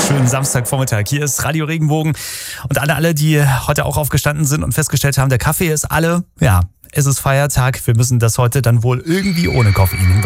schönen Samstagvormittag. Hier ist Radio Regenbogen und alle, die heute auch aufgestanden sind und festgestellt haben, der Kaffee ist alle, ja, es ist Feiertag. Wir müssen das heute dann wohl irgendwie ohne Koffein